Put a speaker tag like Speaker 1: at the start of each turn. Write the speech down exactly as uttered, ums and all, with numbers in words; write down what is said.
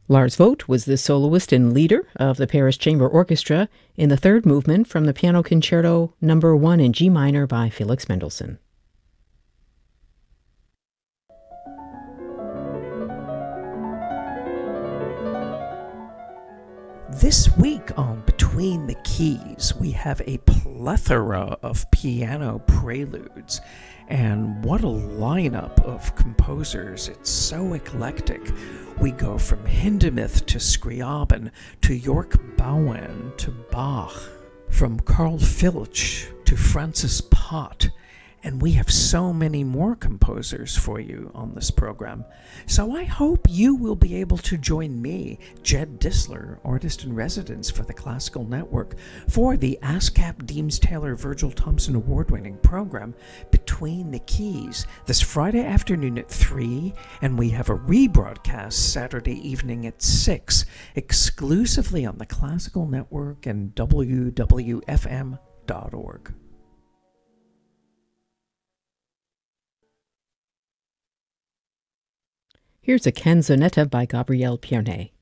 Speaker 1: Lars Vogt was the soloist and leader of the Paris Chamber Orchestra in the third movement from the Piano Concerto Number one in G minor by Felix Mendelssohn.
Speaker 2: This week on Between the Keys, we have a plethora of piano preludes, and what a lineup of composers. It's so eclectic. We go from Hindemith to Scriabin to York Bowen to Bach, from Carl Filch to Francis Pott, and we have so many more composers for you on this program. So I hope you will be able to join me, Jed Disler, Artist-in-Residence for the Classical Network, for the ASCAP Deems Taylor Virgil Thompson Award-winning program, Between the Keys, this Friday afternoon at three, and we have a rebroadcast Saturday evening at six, exclusively on the Classical Network and W W F M dot org.
Speaker 1: Here's a canzonetta by Gabriel Pierné.